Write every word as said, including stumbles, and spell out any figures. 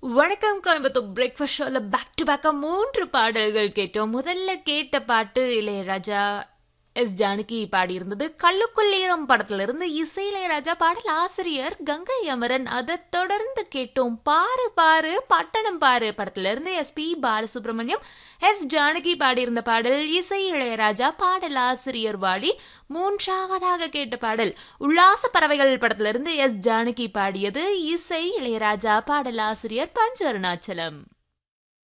வணக்கம் கோயம்புத்தூர் பிரேக்ஃபாஸ்ட் ஷோல back to பேக்கா மூன்று பாடல்கள் கேட்டோம். முதல்ல கேட்ட பாட்டு இளையராஜா எஸ் ஜானகி பாடியிருந்தது. கல்லுக்குள் ஈரம் படத்துல இருந்து இசை இளையராஜா, பாடல் ஆசிரியர் கங்கை அமரன். அதை தொடர்ந்து கேட்டோம் பாரு பாரு பட்டணம் பாரு படத்துல இருந்து S B Balasubramaniam, S Janaki பாடியிருந்த பாடல், இசை இளையராஜா, பாடல் ஆசிரியர் வாலி. மூன்றாவதாக கேட்ட பாடல் உல்லாச பறவைகள் படத்துல இருந்து எஸ் ஜானகி பாடியது, இசை இளையராஜா, பாடல் ஆசிரியர் பஞ்சு அருணாச்சலம்.